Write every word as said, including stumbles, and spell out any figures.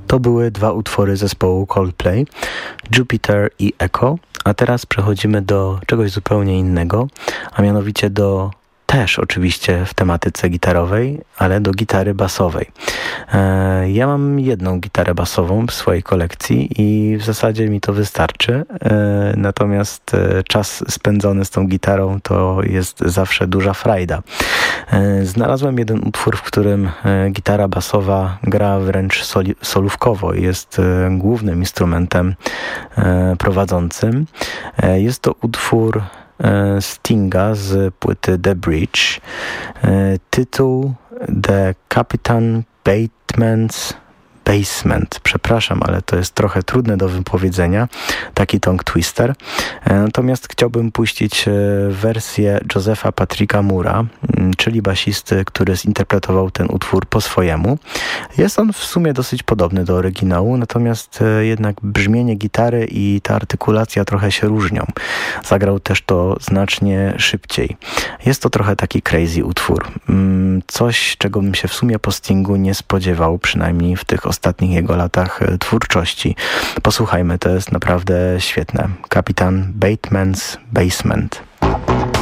To były dwa utwory zespołu Coldplay, Jupiter i Echo, a teraz przechodzimy do czegoś zupełnie innego, a mianowicie do też oczywiście w tematyce gitarowej, ale do gitary basowej. E, ja mam jedną gitarę basową w swojej kolekcji i w zasadzie mi to wystarczy, e, natomiast e, czas spędzony z tą gitarą to jest zawsze duża frajda. E, znalazłem jeden utwór, w którym e, gitara basowa gra wręcz soli, solówkowo, jest e, głównym instrumentem e, prowadzącym. E, jest to utwór Stinga z płyty The Bridge. Tytuł The Captain Bateman's Basement. Przepraszam, ale to jest trochę trudne do wypowiedzenia, taki tongue twister. Natomiast chciałbym puścić wersję Josepha Patricka Moore'a, czyli basisty, który zinterpretował ten utwór po swojemu. Jest on w sumie dosyć podobny do oryginału, natomiast jednak brzmienie gitary i ta artykulacja trochę się różnią. Zagrał też to znacznie szybciej. Jest to trochę taki crazy utwór. Coś, czego bym się w sumie po Stingu nie spodziewał, przynajmniej w tych ostatnich jego latach twórczości. Posłuchajmy, to jest naprawdę świetne. Kapitan Bateman's Basement.